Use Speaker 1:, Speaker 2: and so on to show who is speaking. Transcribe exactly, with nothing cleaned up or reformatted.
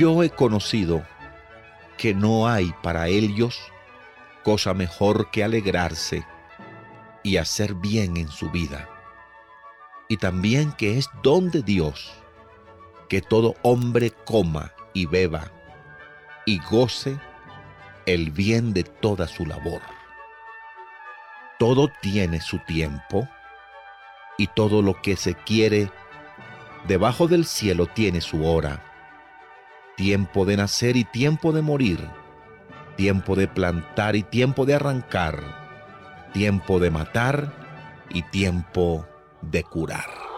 Speaker 1: yo he conocido que no hay para ellos cosa mejor que alegrarse y hacer bien en su vida, y también que es don de Dios que todo hombre coma y beba y goce el bien de toda su labor. Todo tiene su tiempo, y todo lo que se quiere debajo del cielo tiene su hora. Tiempo de nacer y tiempo de morir, tiempo de plantar y tiempo de arrancar, tiempo de matar y tiempo de curar.